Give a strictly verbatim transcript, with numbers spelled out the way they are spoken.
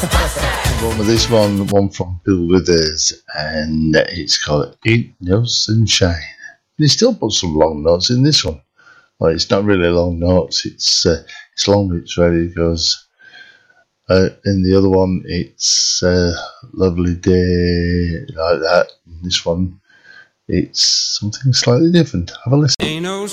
One with this one, one from Bill Withers, and it's called Ain't No Sunshine. And he still put some long notes in this one. Well, it's not really long notes, it's uh, it's long bits where he goes. Uh, in the other one, it's a uh, lovely day, like that. In this one, it's something slightly different. Have a listen. Ain't no